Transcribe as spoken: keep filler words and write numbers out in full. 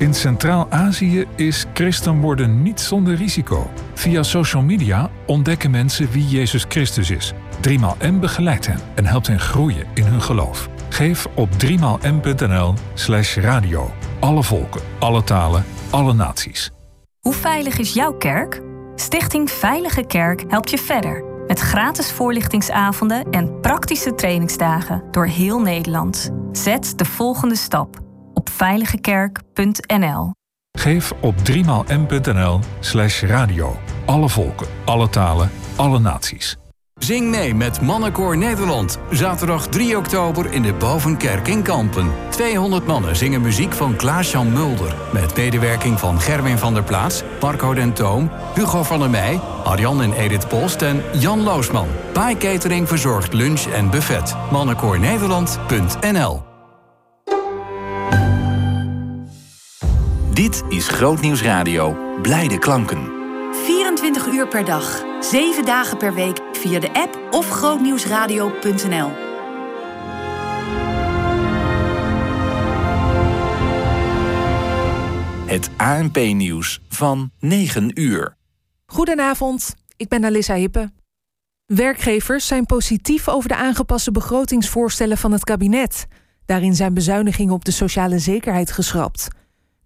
In Centraal-Azië is christen worden niet zonder risico. Via social media ontdekken mensen wie Jezus Christus is. driemaal M begeleidt hen en helpt hen groeien in hun geloof. Geef op driemaal m punt n l slash radio. Alle volken, alle talen, alle naties. Hoe veilig is jouw kerk? Stichting Veilige Kerk helpt je verder. Met gratis voorlichtingsavonden en praktische trainingsdagen door heel Nederland. Zet de volgende stap op veiligekerk punt n l. Geef op driemaal m punt n l slash radio. Alle volken, alle talen, alle naties. Zing mee met Mannenkoor Nederland. Zaterdag drie oktober in de Bovenkerk in Kampen. tweehonderd mannen zingen muziek van Klaas-Jan Mulder. Met medewerking van Gerwin van der Plaats, Marco den Toom, Hugo van der Meij, Arjan en Edith Post en Jan Loosman. Pai Catering verzorgt lunch en buffet. mannenkoor nederland punt n l. Dit is Grootnieuws Radio. Blijde klanken. vierentwintig uur per dag, zeven dagen per week via de app of grootnieuwsradio punt n l. Het A N P-nieuws van negen uur. Goedenavond, ik ben Alissa Hippe. Werkgevers zijn positief over de aangepaste begrotingsvoorstellen van het kabinet. Daarin zijn bezuinigingen op de sociale zekerheid geschrapt.